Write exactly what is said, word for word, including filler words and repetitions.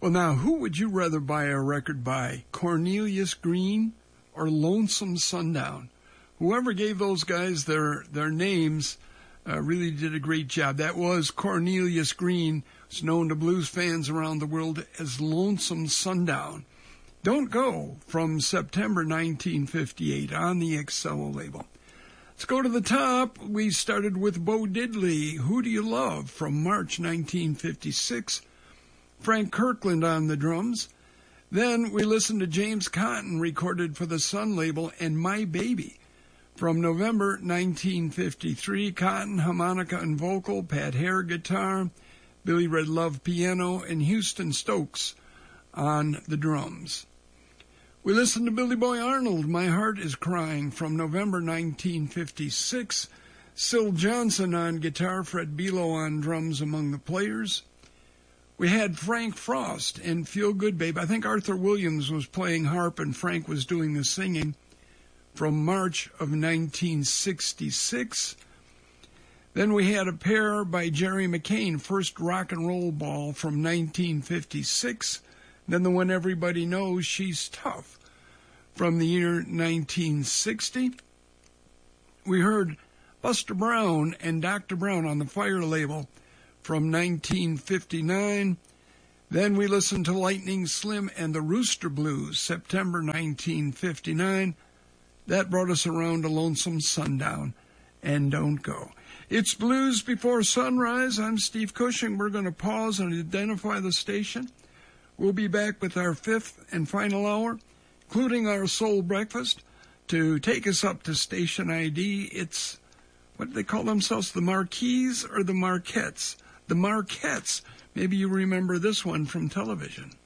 Well, now, who would you rather buy a record by, Cornelius Green or Lonesome Sundown? Whoever gave those guys their, their names uh, really did a great job. That was Cornelius Green, who's known to blues fans around the world as Lonesome Sundown. Don't Go from September nineteen fifty-eight on the Excello label. Let's go to the top. We started with Bo Diddley, Who Do You Love, from March nineteen fifty-six. Frank Kirkland on the drums. Then we listened to James Cotton, recorded for the Sun label, and My Baby from November nineteen fifty-three. Cotton, harmonica and vocal, Pat Hare guitar, Billy Red Love piano, and Houston Stokes on the drums. We listened to Billy Boy Arnold, My Heart Is Crying, from November nineteen fifty-six. Syl Johnson on guitar, Fred Belo on drums among the players. We had Frank Frost and Feel Good Babe. I think Arthur Williams was playing harp and Frank was doing the singing, from March of nineteen sixty-six. Then we had a pair by Jerry McCain, First Rock and Roll Ball, from nineteen fifty-six. Then the one everybody knows, She's Tough, from the year nineteen sixty. We heard Buster Brown and Doctor Brown on the Fire label from nineteen fifty-nine. Then we listened to Lightning Slim and the Rooster Blues, September nineteen fifty-nine. That brought us around to Lonesome Sundown and Don't Go. It's Blues Before Sunrise. I'm Steve Cushing. We're going to pause and identify the station. We'll be back with our fifth and final hour, including our soul breakfast. To take us up to station I D, it's, what do they call themselves, the Marquis or the Marquettes? The Marquettes. Maybe you remember this one from television.